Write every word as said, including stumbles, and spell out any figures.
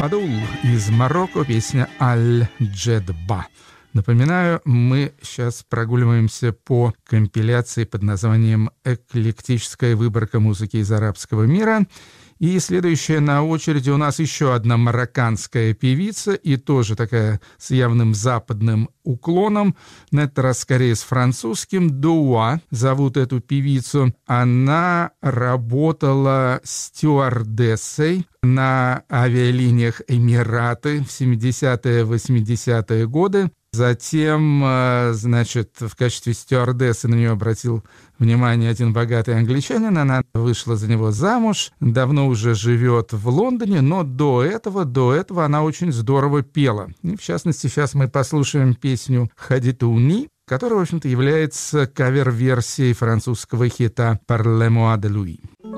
Адул из Марокко, песня «Аль-Джедба». Напоминаю, мы сейчас прогуливаемся по компиляции под названием «Эклектическая выборка музыки из арабского мира». И следующая на очереди у нас еще одна марокканская певица, и тоже такая с явным западным уклоном, на этот раз скорее с французским. Дуа зовут эту певицу. Она работала стюардессой на авиалиниях «Эмираты» в семидесятые, восьмидесятые годы. Затем, значит, в качестве стюардессы на нее обратил внимание один богатый англичанин. Она вышла за него замуж, давно уже живет в Лондоне, но до этого, до этого она очень здорово пела. И, в частности, сейчас мы послушаем песню «Хадитуни», которая, в общем-то, является кавер-версией французского хита «Parle-moi de lui».